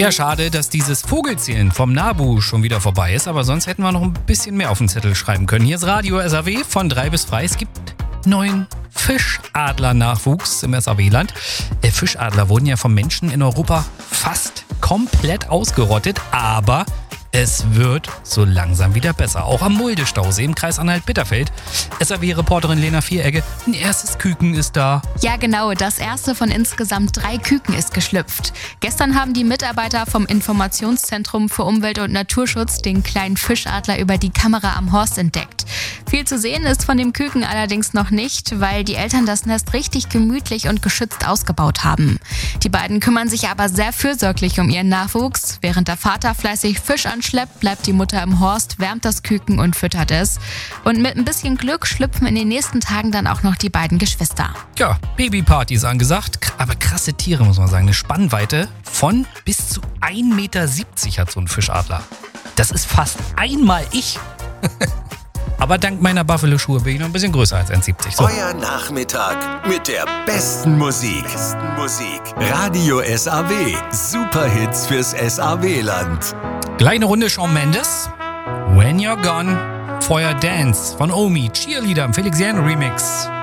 Ja, schade, dass dieses Vogelzählen vom NABU schon wieder vorbei ist, aber sonst hätten wir noch ein bisschen mehr auf den Zettel schreiben können. Hier ist Radio SAW von 3 bis frei. Es gibt neuen Fischadler-Nachwuchs im SAW-Land. Fischadler wurden ja vom Menschen in Europa fast komplett ausgerottet, aber es wird so langsam wieder besser. Auch am Mulde-Stausee im Kreis Anhalt-Bitterfeld. SAW-Reporterin Lena Vieregge, ein erstes Küken ist da. Ja genau, das erste von insgesamt 3 Küken ist geschlüpft. Gestern haben die Mitarbeiter vom Informationszentrum für Umwelt- und Naturschutz den kleinen Fischadler über die Kamera am Horst entdeckt. Viel zu sehen ist von dem Küken allerdings noch nicht, weil die Eltern das Nest richtig gemütlich und geschützt ausgebaut haben. Die beiden kümmern sich aber sehr fürsorglich um ihren Nachwuchs. Während der Vater fleißig Fisch anschleppt, bleibt die Mutter im Horst, wärmt das Küken und füttert es. Und mit ein bisschen Glück schlüpfen in den nächsten Tagen dann auch noch die beiden Geschwister. Ja, Babyparty ist angesagt, aber krasse Tiere, muss man sagen. Eine Spannweite von bis zu 1,70 Meter hat so ein Fischadler. Das ist fast einmal ich. Aber dank meiner Buffalo-Schuhe bin ich noch ein bisschen größer als 1,70. So. Euer Nachmittag mit der besten Musik. Radio SAW. Superhits fürs SAW-Land. Kleine Runde Shawn Mendes. When You're Gone. Feuer Dance von Omi. Cheerleader im Felix Jähn Remix.